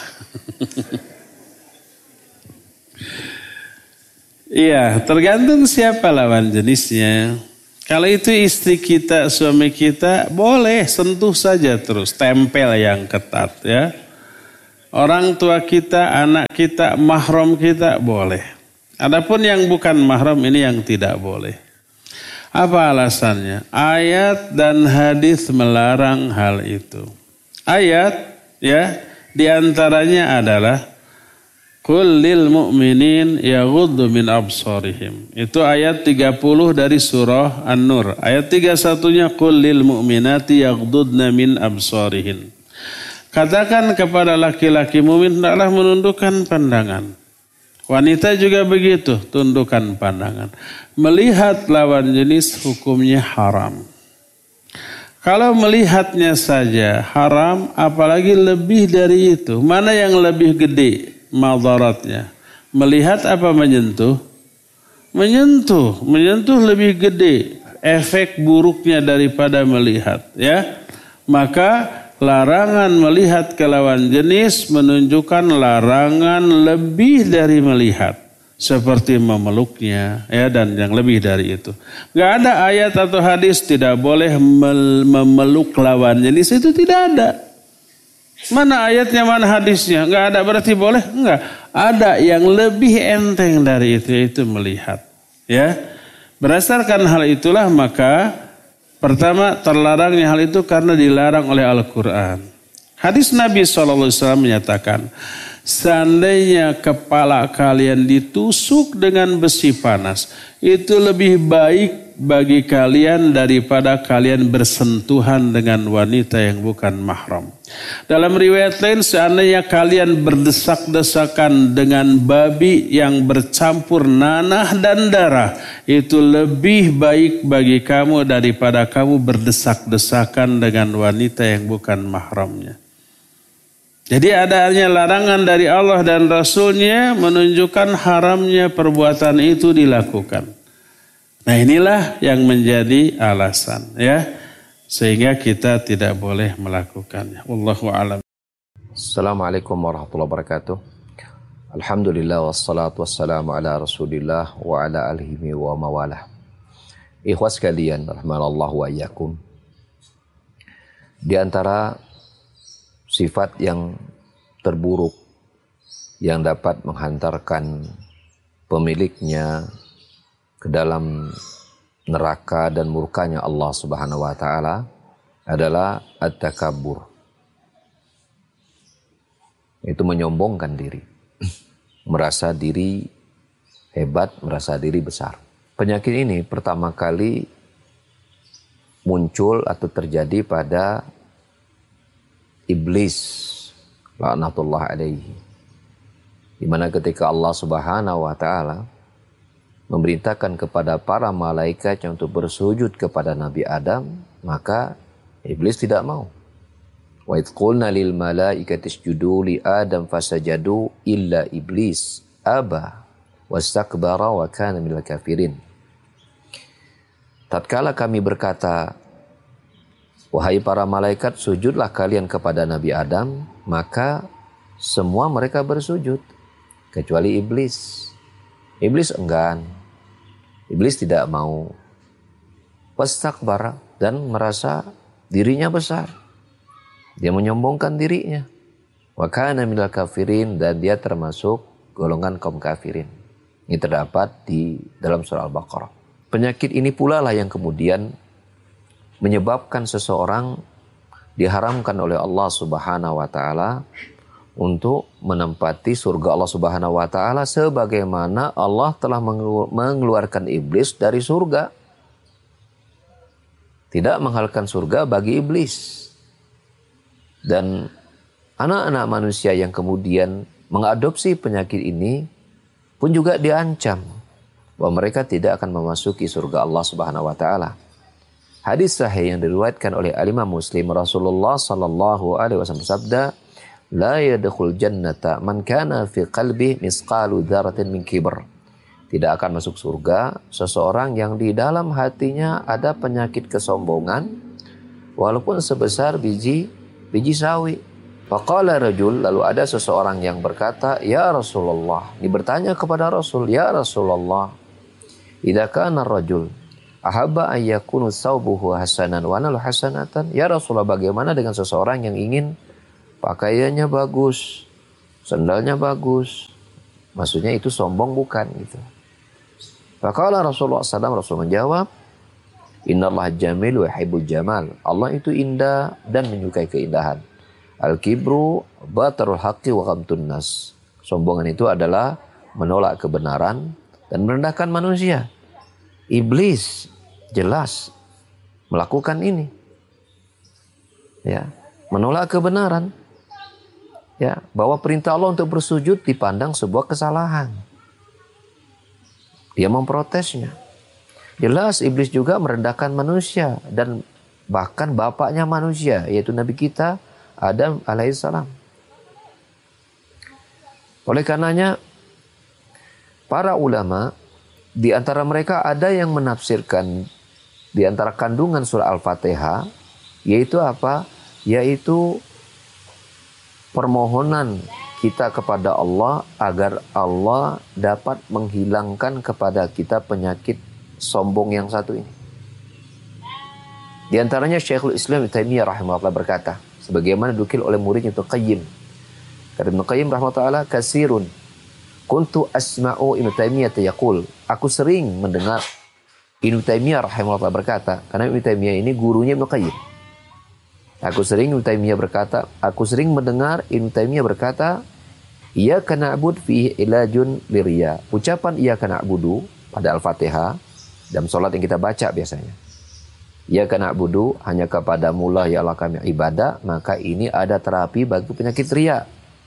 Iya, tergantung siapa lawan jenisnya. Kalau itu istri kita, suami kita, boleh sentuh saja terus, tempel yang ketat ya. Orang tua kita, anak kita, mahram kita boleh. Adapun yang bukan mahram ini yang tidak boleh. Apa alasannya? Ayat dan hadis melarang hal itu. Ayat ya, diantaranya adalah Qul lil mu'minin yaghuddu min absarihim. Itu ayat 30 dari surah An-Nur. Ayat 31-nya Qul lil mu'minati yaghuddna min absarihin. Katakan kepada laki-laki mukmin hendaklah menundukkan pandangan. Wanita juga begitu, tundukkan pandangan. Melihat lawan jenis hukumnya haram. Kalau melihatnya saja haram, apalagi lebih dari itu. Mana yang lebih gede madaratnya? Melihat apa menyentuh? Menyentuh lebih gede efek buruknya daripada melihat, ya. Maka larangan melihat ke lawan jenis menunjukkan larangan lebih dari melihat, seperti memeluknya, ya, dan yang lebih dari itu. Gak ada ayat atau hadis tidak boleh memeluk lawan jenis, itu tidak ada. Mana ayatnya, mana hadisnya? Enggak ada berarti boleh? Enggak. Ada yang lebih enteng dari itu, yaitu melihat. Ya. Berdasarkan hal itulah maka pertama terlarangnya hal itu karena dilarang oleh Al-Quran. Hadis Nabi SAW menyatakan, seandainya kepala kalian ditusuk dengan besi panas, itu lebih baik bagi kalian daripada kalian bersentuhan dengan wanita yang bukan mahram. Dalam riwayat lain, seandainya kalian berdesak-desakan dengan babi yang bercampur nanah dan darah, itu lebih baik bagi kamu daripada kamu berdesak-desakan dengan wanita yang bukan mahramnya. Jadi adanya larangan dari Allah dan Rasulnya menunjukkan haramnya perbuatan itu dilakukan. Nah inilah yang menjadi alasan, ya, sehingga kita tidak boleh melakukannya. Wallahu a'lam. Assalamualaikum warahmatullahi wabarakatuh. Alhamdulillah wassalatu wassalamu ala Rasulillah wa ala alihi wa mawalah. Ikhwas sekalian, rahimanallahu wa iyyakum. Di antara sifat yang terburuk yang dapat menghantarkan pemiliknya ke dalam neraka dan murkanya Allah Subhanahu wa taala adalah at-takabbur. Itu menyombongkan diri. Merasa diri hebat, merasa diri besar. Penyakit ini pertama kali muncul atau terjadi pada iblis, laknatullah alaihi. Di mana ketika Allah Subhanahu wa taala memerintahkan kepada para malaikat untuk bersujud kepada Nabi Adam, maka iblis tidak mau. Wa idh qulna lil malaikati isjudu li Adam fasajadu illa iblis aba wastakbara wa kana minal kafirin. Tatkala kami berkata, wahai para malaikat, sujudlah kalian kepada Nabi Adam, maka semua mereka bersujud kecuali iblis. Iblis enggan. Iblis tidak mau. Wastakbara, dan merasa dirinya besar. Dia menyombongkan dirinya. Wa kana minal kafirin, dan dia termasuk golongan kaum kafirin. Ini terdapat di dalam surah Al-Baqarah. Penyakit ini pula lah yang kemudian menyebabkan seseorang diharamkan oleh Allah Subhanahu wa taala untuk menempati surga Allah Subhanahu wa taala sebagaimana Allah telah mengeluarkan iblis dari surga. Tidak menghalalkan surga bagi iblis. Dan anak-anak manusia yang kemudian mengadopsi penyakit ini pun juga diancam bahwa mereka tidak akan memasuki surga Allah Subhanahu wa taala. Hadis sahih yang diriwayatkan oleh Imam Muslim, Rasulullah sallallahu alaihi wasallam bersabda, la yadkhul jannata man kana fi qalbi misqalu dzarratin min kibr. Tidak akan masuk surga seseorang yang di dalam hatinya ada penyakit kesombongan walaupun sebesar biji sawi. Faqala rajul, lalu ada seseorang yang berkata, ya Rasulullah, ini bertanya kepada Rasul, ya Rasulullah, idza kana rajul Ahabba ayyakunu thawbuhu hasanan wa nalu hasanatan. Ya Rasulullah, bagaimana dengan seseorang yang ingin pakaiannya bagus, sandalnya bagus? Maksudnya itu sombong bukan gitu. Faqala Rasulullah SAW, Rasul menjawab, Innallaha jamil wa yuhibbul jamal. Allah itu indah dan menyukai keindahan. Al-kibru batarul haqqi wa ghamtun nas. Sombongan itu adalah menolak kebenaran dan merendahkan manusia. Iblis jelas melakukan ini. Ya, menolak kebenaran. Ya, bahwa perintah Allah untuk bersujud dipandang sebuah kesalahan. Dia memprotesnya. Jelas iblis juga merendahkan manusia dan bahkan bapaknya manusia, yaitu Nabi kita Adam alaihissalam. Oleh karenanya para ulama di antara mereka ada yang menafsirkan di antara kandungan surah Al-Fatihah yaitu apa? Yaitu permohonan kita kepada Allah agar Allah dapat menghilangkan kepada kita penyakit sombong yang satu ini. Di antaranya Syekhul Islam Ibnu Taimiyah rahimahullah berkata, sebagaimana dukil oleh muridnya Ibnu Qayyim. Kata Ibnu Qayyim rahimahullah, kasirun kuntu asma'u Ibnu Taimiyah yaqul. Aku sering mendengar Ibnu Taimiyah rahimahullah berkata, karena Ibnu Taimiyah ini gurunya Ibnu Qayyim. Aku sering mendengar Ibnu Taimiyah berkata, iyyaka na'budu fihi ilajun liriya. Ucapan iyyaka na'budu pada Al-Fatihah dalam salat yang kita baca biasanya. Iyyaka na'budu, hanya kepadamu lah ya Allah kami ibadah, maka ini ada terapi bagi penyakit riya.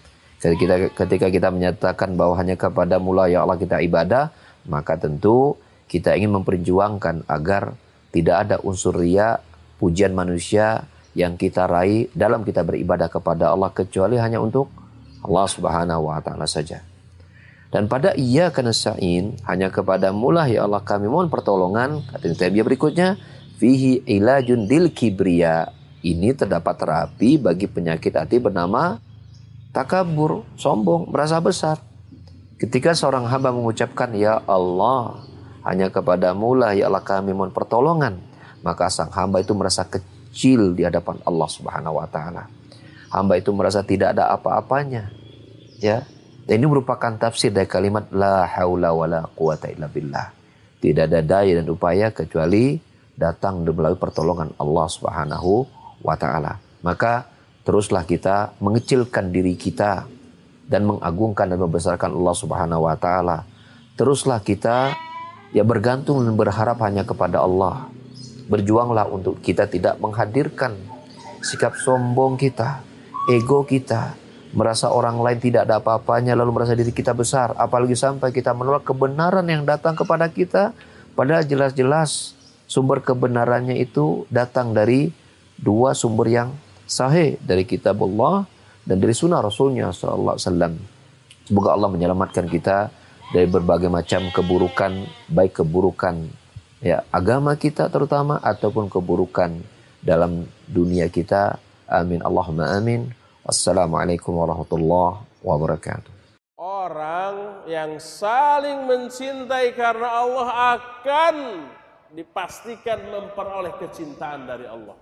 Ketika kita menyatakan bahwa hanya kepadamu lah ya Allah kita ibadah, maka tentu kita ingin memperjuangkan agar tidak ada unsur riya, pujian manusia yang kita raih dalam kita beribadah kepada Allah kecuali hanya untuk Allah Subhanahu wa taala saja. Dan pada iyyaka nasta'in, hanya kepadamu lah ya Allah kami mohon pertolongan, kata Taimiyah berikutnya, fihi ilajun dil kibriya. Ini terdapat terapi bagi penyakit hati bernama takabur, sombong, merasa besar. Ketika seorang hamba mengucapkan ya Allah, hanya kepadamu lah ya Allah kami mohon pertolongan, maka sang hamba itu merasa kecil di hadapan Allah Subhanahu wa taala. Hamba itu merasa tidak ada apa-apanya. Ya. Dan ini merupakan tafsir dari kalimat la haula wala quwata illa billah. Tidak ada daya dan upaya kecuali datang melalui pertolongan Allah Subhanahu wa taala. Maka teruslah kita mengecilkan diri kita dan mengagungkan dan membesarkan Allah Subhanahu wa taala. Teruslah kita bergantung dan berharap hanya kepada Allah. Berjuanglah untuk kita tidak menghadirkan sikap sombong kita, ego kita, merasa orang lain tidak ada apa-apanya lalu merasa diri kita besar, apalagi sampai kita menolak kebenaran yang datang kepada kita, padahal jelas-jelas sumber kebenarannya itu datang dari dua sumber yang sahih, dari kitab Allah dan dari sunnah Rasulnya sallallahu alaihi wasallam. Semoga Allah menyelamatkan kita dari berbagai macam keburukan, baik keburukan agama kita terutama ataupun keburukan dalam dunia kita. Amin Allahumma amin. Assalamualaikum warahmatullahi wabarakatuh. Orang yang saling mencintai karena Allah akan dipastikan memperoleh kecintaan dari Allah.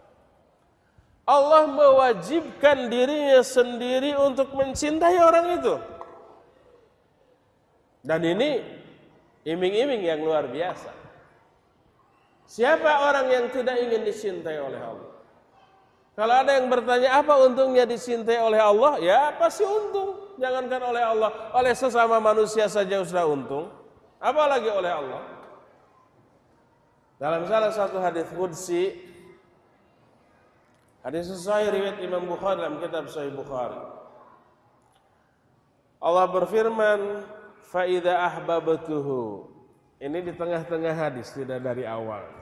Allah mewajibkan dirinya sendiri untuk mencintai orang itu. Dan ini iming-iming yang luar biasa. Siapa orang yang tidak ingin dicintai oleh Allah? Kalau ada yang bertanya apa untungnya dicintai oleh Allah? Ya pasti untung. Jangankan oleh Allah, oleh sesama manusia saja sudah untung. Apalagi oleh Allah. Dalam salah satu hadis qudsi, hadis sahih riwayat Imam Bukhari dalam kitab Sahih Bukhari. Allah berfirman, fa idza ahbabtuhu. Ini di tengah-tengah hadis, tidak dari awal.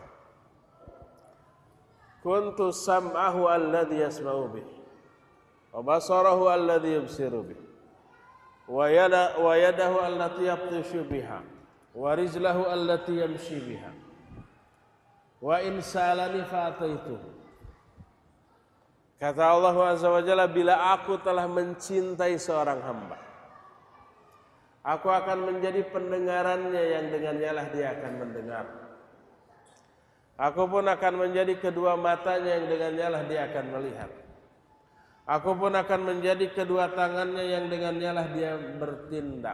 Kuntu sam'ahu alladhi yasma'u bih wa basarahu alladhi yubsiru bih wa yadahu allati yabtishu biha wa rijlahu allati yamshi biha wa in salani fa'ataituhu. Kata Allah Azza wa Jalla, bila aku telah mencintai seorang hamba, aku akan menjadi pendengarannya yang dengannya lah dia akan mendengar. Aku pun akan menjadi kedua matanya yang dengannya lah dia akan melihat. Aku pun akan menjadi kedua tangannya yang dengannya lah dia bertindak.